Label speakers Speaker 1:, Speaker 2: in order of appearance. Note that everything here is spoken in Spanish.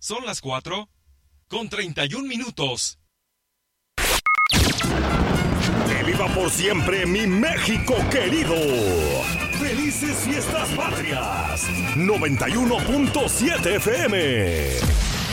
Speaker 1: Son las 4:31.
Speaker 2: ¡Que viva por siempre mi México querido! ¡Felices fiestas patrias! 91.7 FM.